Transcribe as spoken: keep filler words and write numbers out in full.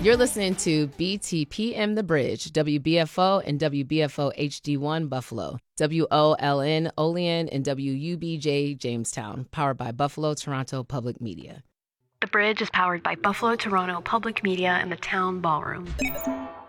You're listening to B T P M The Bridge, W B F O and W B F O H D one Buffalo, W O L N Olean, and W U B J Jamestown, powered by Buffalo Toronto Public Media. The Bridge is powered by Buffalo Toronto Public Media and the Town Ballroom.